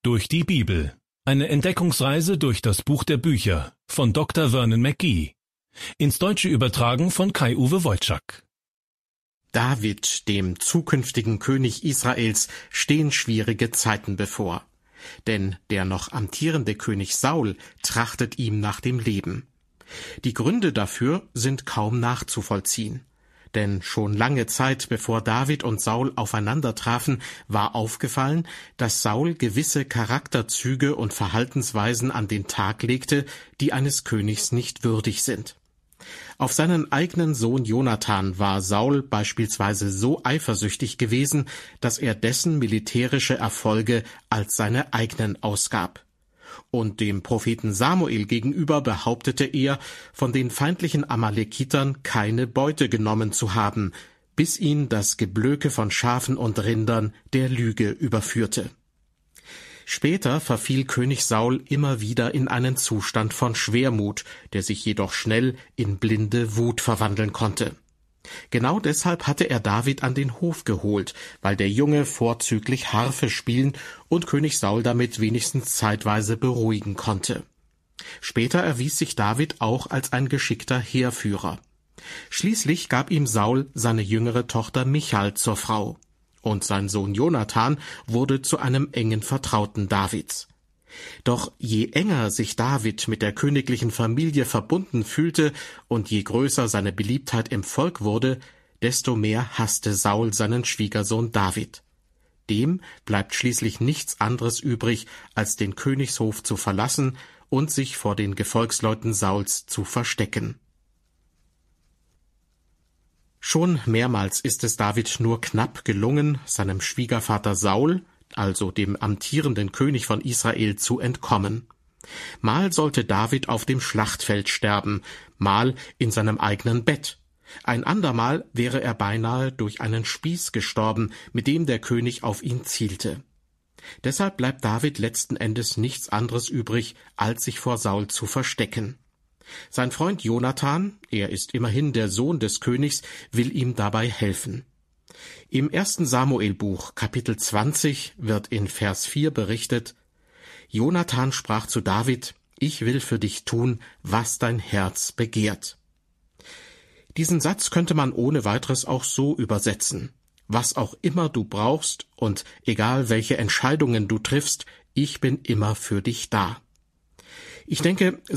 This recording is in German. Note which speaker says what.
Speaker 1: Durch die Bibel. Eine Entdeckungsreise durch das Buch der Bücher von Dr. Vernon McGee. Ins Deutsche übertragen von Kai-Uwe Wojczak.
Speaker 2: David, dem zukünftigen König Israels, stehen schwierige Zeiten bevor. Denn der noch amtierende König Saul trachtet ihm nach dem Leben. Die Gründe dafür sind kaum nachzuvollziehen. Denn schon lange Zeit, bevor David und Saul aufeinander trafen, war aufgefallen, dass Saul gewisse Charakterzüge und Verhaltensweisen an den Tag legte, die eines Königs nicht würdig sind. Auf seinen eigenen Sohn Jonathan war Saul beispielsweise so eifersüchtig gewesen, dass er dessen militärische Erfolge als seine eigenen ausgab. Und dem Propheten Samuel gegenüber behauptete er, von den feindlichen Amalekitern keine Beute genommen zu haben, bis ihn das Geblöke von Schafen und Rindern der Lüge überführte. Später verfiel König Saul immer wieder in einen Zustand von Schwermut, der sich jedoch schnell in blinde Wut verwandeln konnte. Genau deshalb hatte er David an den Hof geholt, weil der Junge vorzüglich Harfe spielen und König Saul damit wenigstens zeitweise beruhigen konnte. Später erwies sich David auch als ein geschickter Heerführer. Schließlich gab ihm Saul seine jüngere Tochter Michal zur Frau. Und sein Sohn Jonathan wurde zu einem engen Vertrauten Davids. Doch je enger sich David mit der königlichen Familie verbunden fühlte und je größer seine Beliebtheit im Volk wurde, desto mehr hasste Saul seinen Schwiegersohn David. Dem bleibt schließlich nichts anderes übrig, als den Königshof zu verlassen und sich vor den Gefolgsleuten Sauls zu verstecken. Schon mehrmals ist es David nur knapp gelungen, seinem Schwiegervater Saul, also dem amtierenden König von Israel, zu entkommen. Mal sollte David auf dem Schlachtfeld sterben, mal in seinem eigenen Bett. Ein andermal wäre er beinahe durch einen Spieß gestorben, mit dem der König auf ihn zielte. Deshalb bleibt David letzten Endes nichts anderes übrig, als sich vor Saul zu verstecken. Sein Freund Jonathan, er ist immerhin der Sohn des Königs, will ihm dabei helfen. Im 1. Samuelbuch, Kapitel 20, wird in Vers 4 berichtet: Jonathan sprach zu David: Ich will für dich tun, was dein Herz begehrt. Diesen Satz könnte man ohne weiteres auch so übersetzen: Was auch immer du brauchst und egal welche Entscheidungen du triffst, ich bin immer für dich da. Ich denke,